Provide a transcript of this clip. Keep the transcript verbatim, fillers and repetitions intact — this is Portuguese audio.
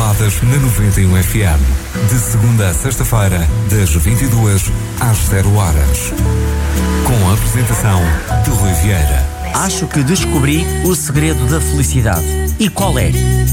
Baladas na noventa e um F M. De segunda a sexta-feira, das vinte e duas às zero horas. Com a apresentação de Rui Vieira. Acho que descobri o segredo da felicidade. E qual é?